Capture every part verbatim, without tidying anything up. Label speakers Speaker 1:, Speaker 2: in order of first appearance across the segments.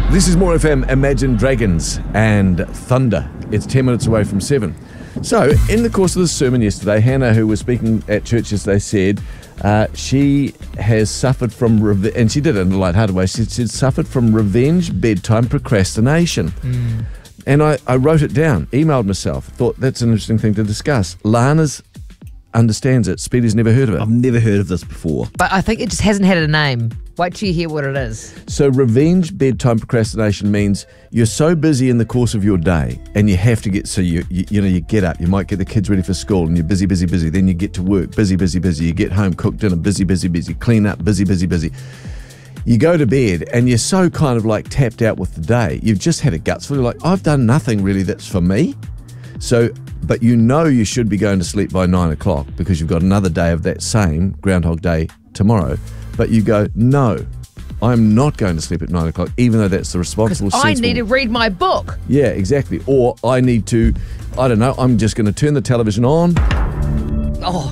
Speaker 1: This is More F M, Imagine Dragons and Thunder. It's ten minutes away from seven. So, in the course of the sermon yesterday, Hannah, who was speaking at church yesterday, said uh, she has suffered from, reve- and she did it in a lighthearted way, she said suffered from revenge bedtime procrastination. Mm. And I, I wrote it down, emailed myself, thought that's an interesting thing to discuss. Lana's understands it. Speedy's never heard of it.
Speaker 2: I've never heard of this before.
Speaker 3: But I think it just hasn't had a name. Wait till you hear what it is.
Speaker 1: So revenge bedtime procrastination means you're so busy in the course of your day and you have to get, so you, you you know, you get up, you might get the kids ready for school and you're busy, busy, busy. Then you get to work, busy, busy, busy. You get home, cook dinner, busy, busy, busy. Clean up, busy, busy, busy. You go to bed and you're so kind of like tapped out with the day. You've just had a guts full. You're like, I've done nothing really that's for me. So, but you know you should be going to sleep by nine o'clock because you've got another day of that same Groundhog Day tomorrow. But you go, no, I'm not going to sleep at nine o'clock, even though that's the responsible,
Speaker 3: I
Speaker 1: sensible.
Speaker 3: need to read my book.
Speaker 1: Yeah, exactly. Or I need to, I don't know, I'm just going to turn the television on
Speaker 3: Oh,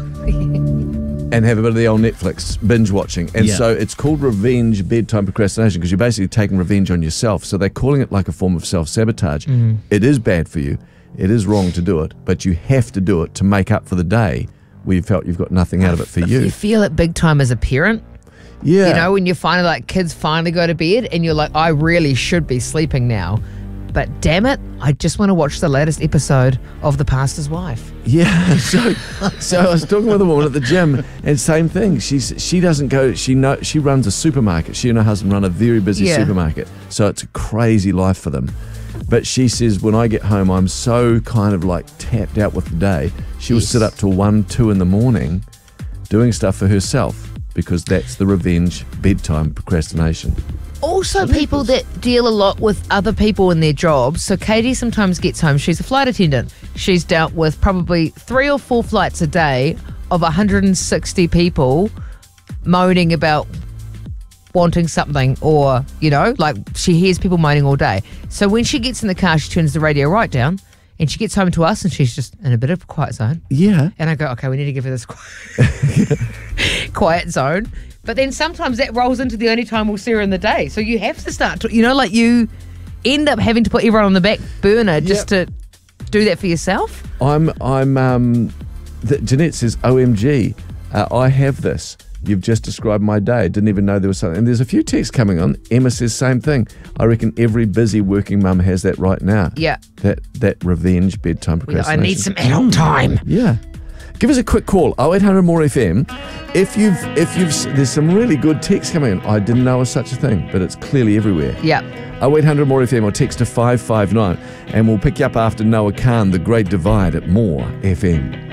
Speaker 1: and have a bit of the old Netflix binge watching. And
Speaker 2: Yeah.
Speaker 1: so it's called revenge bedtime procrastination because you're basically taking revenge on yourself. So they're calling it like a form of self-sabotage.
Speaker 3: Mm.
Speaker 1: It is bad for you. It is wrong to do it, but you have to do it to make up for the day where you felt you've got nothing out of it for
Speaker 3: you
Speaker 1: you.
Speaker 3: feel it big time as a parent.
Speaker 1: Yeah.
Speaker 3: You know, when you finally, like, kids finally go to bed and you're like, I really should be sleeping now. But damn it, I just want to watch the latest episode of The Pastor's Wife.
Speaker 1: Yeah, so so I was talking with a woman at the gym, and same thing. She's she doesn't go. She know she runs a supermarket. She and her husband run a very busy
Speaker 3: Yeah.
Speaker 1: supermarket, so it's a crazy life for them. But she says when I get home, I'm so kind of like tapped out with the day. She will
Speaker 3: Yes.
Speaker 1: sit up till one, two in the morning, doing stuff for herself because that's the revenge bedtime procrastination.
Speaker 3: Also, people that deal a lot with other people in their jobs. So Katie sometimes gets home. She's a flight attendant. She's dealt with probably three or four flights a day of one hundred sixty people moaning about wanting something, or, you know, like she hears people moaning all day. So when she gets in the car, she turns the radio right down and she gets home to us and she's just in a bit of a quiet zone.
Speaker 1: Yeah.
Speaker 3: And I go, okay, we need to give her this quiet, quiet zone. But then sometimes that rolls into the only time we'll see her in the day. So you have to start to, you know, like you end up having to put everyone on the back burner just
Speaker 1: Yep.
Speaker 3: to do that for yourself.
Speaker 1: I'm, I'm, um, the, Jeanette says, O M G, uh, I have this. You've just described my day. Didn't even know there was something. And there's a few texts coming on. Emma says, same thing. I reckon every busy working mum has that right now.
Speaker 3: Yeah.
Speaker 1: That that revenge bedtime
Speaker 3: I
Speaker 1: procrastination.
Speaker 3: need some adult time.
Speaker 1: Yeah. Give us a quick call, oh eight hundred more F M. If you've, if you've, there's some really good texts coming in. I didn't know it was such a thing, but it's clearly everywhere.
Speaker 3: Yeah.
Speaker 1: oh eight hundred more F M or text to five five nine and we'll pick you up after Noah Khan, The Great Divide at More F M.